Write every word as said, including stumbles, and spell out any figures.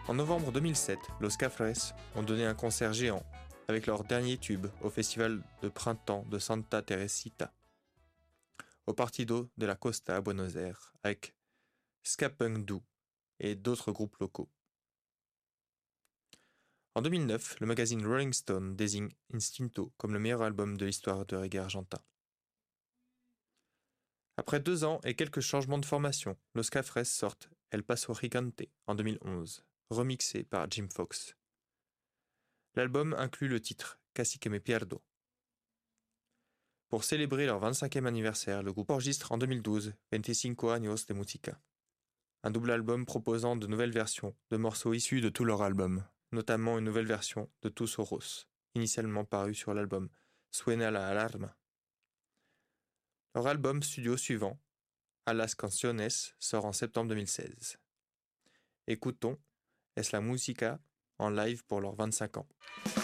En novembre deux mille sept, Los Cafres ont donné un concert géant avec leur dernier tube au festival de printemps de Santa Teresita, au Partido de la Costa à Buenos Aires, avec Ska Punk Du et d'autres groupes locaux. En deux mille neuf, le magazine Rolling Stone désigne Instinto comme le meilleur album de l'histoire de reggae argentin. Après deux ans et quelques changements de formation, Los Cafres sortent El Paso Gigante en deux mille onze, remixé par Jim Fox. L'album inclut le titre Casi que me pierdo. Pour célébrer leur vingt-cinquième anniversaire, le groupe enregistre en deux mille douze veinticinco años de música, un double album proposant de nouvelles versions de morceaux issus de tous leurs albums, notamment une nouvelle version de Tus Ojos, initialement paru sur l'album Suena la Alarma. Leur album studio suivant, A las Canciones, sort en septembre deux mille seize. Écoutons Es la Música en live pour leurs vingt-cinq ans.